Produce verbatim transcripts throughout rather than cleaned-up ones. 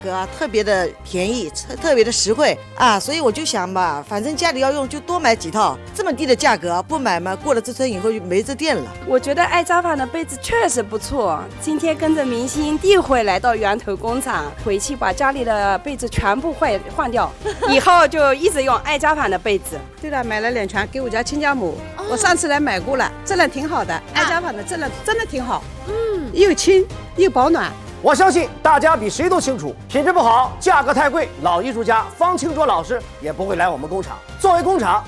个特别的便宜，特特别的实惠啊，所以我就想吧，反正家里要用就多买几套，这么低的价格不买嘛，过了这村以后就没这店了。 我觉得爱家纺的被子确实不错，今天跟着明星地会来到源头工厂，回去把家里的被子全部换换掉，以后就一直用爱家纺的被子。 对了，买了两床给我家亲家母，哦、我上次来买过了，质量挺好的，爱家纺的质量真的挺好，嗯，又轻又保暖。 我相信大家比谁都清楚，品质不好，价格太贵，老艺术家方清卓老师也不会来我们工厂。作为工厂，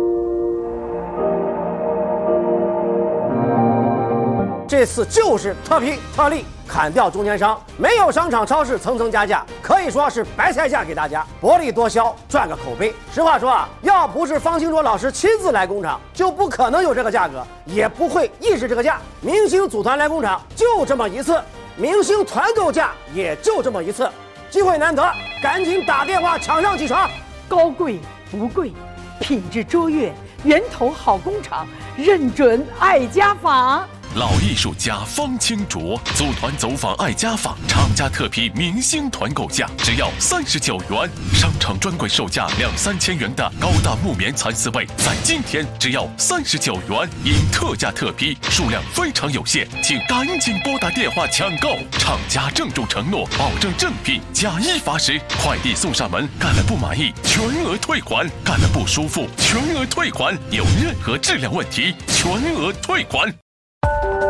这次就是特批特例，砍掉中间商，没有商场超市层层加价，可以说是白菜价给大家，薄利多销，赚个口碑。实话说啊，要不是方清卓老师亲自来工厂，就不可能有这个价格，也不会意识这个价。明星组团来工厂就这么一次，明星团购价也就这么一次，机会难得，赶紧打电话抢上几床。 高贵不贵，品质卓越，源头好工厂，认准爱家纺。 老艺术家方清卓组团走访爱家纺，厂家特批明星团购价只要三十九元，商场专柜售价两三千元的高档木棉蚕丝被，在今天只要三十九元，因特价特批，数量非常有限，请赶紧拨打电话抢购。厂家郑重承诺，保证正品，假一罚十，快递送上门，干了不满意全额退还，干了不舒服全额退还，有任何质量问题全额退还。